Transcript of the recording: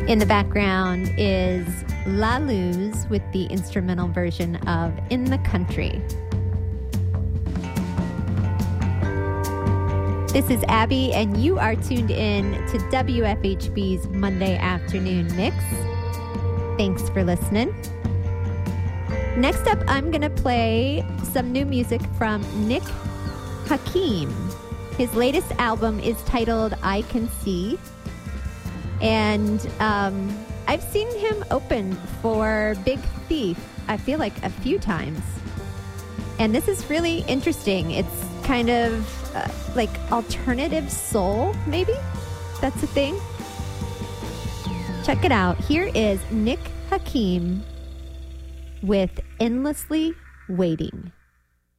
In the background is La Luz with the instrumental version of In the Country. This is Abby, and you are tuned in to WFHB's Monday Afternoon Mix. Thanks for listening. Next up, I'm going to play some new music from Nick Hakim. His latest album is titled I Can See. And I've seen him open for Big Thief, I feel like a few times. And this is really interesting. It's kind of like alternative soul, maybe? That's a thing. Check it out. Here is Nick Hakim with Endlessly Waiting.